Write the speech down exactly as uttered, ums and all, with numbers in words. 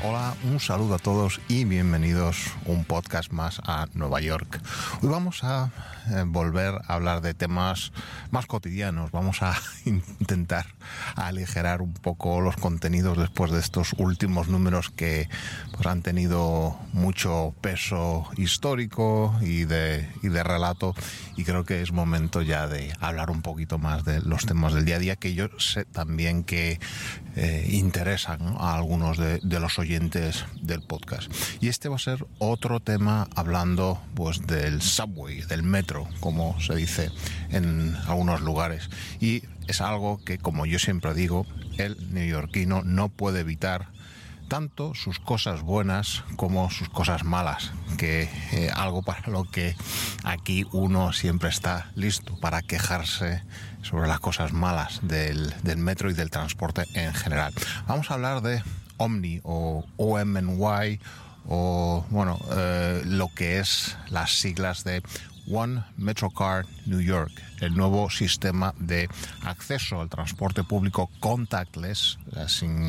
Hola, un saludo a todos y bienvenidos un podcast más a Nueva York. Hoy vamos a eh, volver a hablar de temas más cotidianos. Vamos a intentar aligerar un poco los contenidos después de estos últimos números que pues, han tenido mucho peso histórico y de, y de relato, y creo que es momento ya de hablar un poquito más de los temas del día a día, que yo sé también que eh, interesan, ¿no?, a algunos de, de los oyentes del podcast. Y este va a ser otro tema hablando pues del subway, del metro, como se dice en algunos lugares. Y es algo que, como yo siempre digo, el neoyorquino no puede evitar, tanto sus cosas buenas como sus cosas malas, que eh, algo para lo que aquí uno siempre está listo para quejarse sobre las cosas malas del, del metro y del transporte en general. Vamos a hablar de Omni o O M N Y, o bueno, eh, lo que es las siglas de One Metrocard New York, el nuevo sistema de acceso al transporte público contactless, sin